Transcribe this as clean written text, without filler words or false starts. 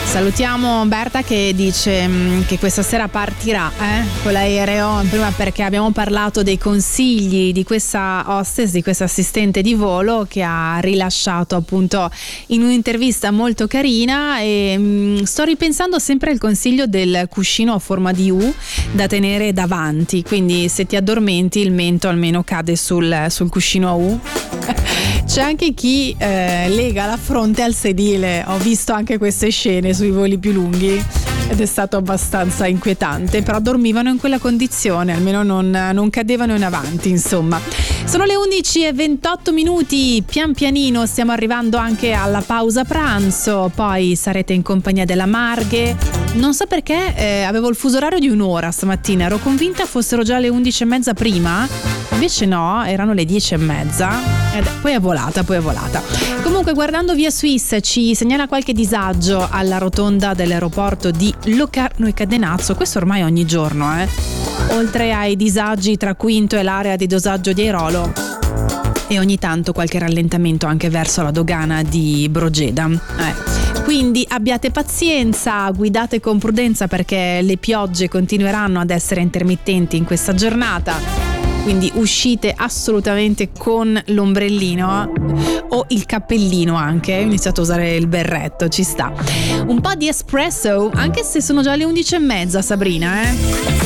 Salutiamo Berta che dice che questa sera partirà con l'aereo, prima perché abbiamo parlato dei consigli di questa hostess, di questa assistente di volo che ha rilasciato appunto in un'intervista molto carina, e sto ripensando sempre al consiglio del cuscino a forma di U da tenere davanti, quindi se ti addormenti il mento almeno cade sul cuscino a U. C'è anche chi lega la fronte al sedile, ho visto anche queste scene sui voli più lunghi ed è stato abbastanza inquietante, però dormivano in quella condizione, almeno non cadevano in avanti, insomma. Sono le 11:28, pian pianino stiamo arrivando anche alla pausa pranzo, poi sarete in compagnia della Marghe. Non so perché avevo il fuso orario di un'ora stamattina, ero convinta fossero già le 11:30 prima, invece no, erano le 10:30 ed poi è volata. Comunque, guardando via Swiss ci segnala qualche disagio alla rotonda dell'aeroporto di Locarno e Cadenazzo, questo ormai ogni giorno, oltre ai disagi tra Quinto e l'area di dosaggio di Airolo, e ogni tanto qualche rallentamento anche verso la dogana di Brogeda. Quindi abbiate pazienza, guidate con prudenza perché le piogge continueranno ad essere intermittenti in questa giornata. Quindi uscite assolutamente con l'ombrellino o il cappellino anche, ho iniziato a usare il berretto, ci sta. Un po' di espresso, anche se sono già le 11:30, Sabrina,